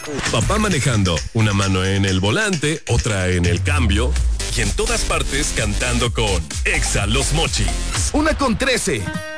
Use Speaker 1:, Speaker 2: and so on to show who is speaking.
Speaker 1: Papá manejando, una mano en el volante, otra en el cambio, y en todas partes cantando con Exa Los Mochis.
Speaker 2: 1:13.